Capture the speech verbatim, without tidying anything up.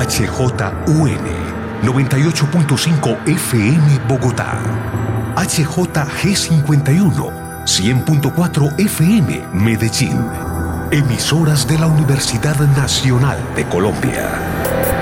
H J U N noventa y ocho punto cinco F M Bogotá. H J G cincuenta y uno cien punto cuatro F M Medellín. Emisoras de la Universidad Nacional de Colombia.